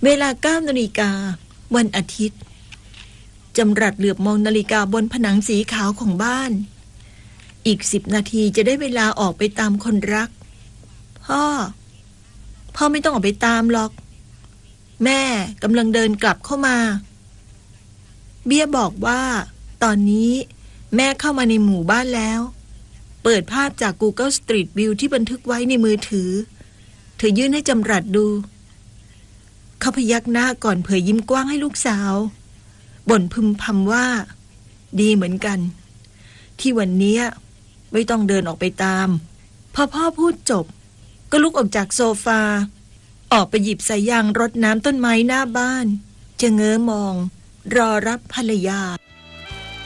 เวลา 9 นาฬิกาวันอาทิตย์จำรัดเหลือบมองนาฬิกาบนผนังสีขาวของบ้านอีก10 นาทีจะได้เวลาออกไปตามคนรักพ่อไม่ต้องออกไปตามหรอกแม่กำลังเดินกลับเข้ามาเบี้ยบอกว่าตอนนี้แม่เข้ามาในหมู่บ้านแล้วเปิดภาพจาก Google Street View ที่บันทึกไว้ในมือถือเธอยื่นให้จำรัดดูเขาพยักหน้าก่อนเผยยิ้มกว้างให้ลูกสาวบ่นพึมพำว่าดีเหมือนกันที่วันนี้ไม่ต้องเดินออกไปตามพอพ่อพูดจบก็ลุกออกจากโซฟาออกไปหยิบสายยางรดน้ำต้นไม้หน้าบ้านจะเง้อมองรอรับภรรยา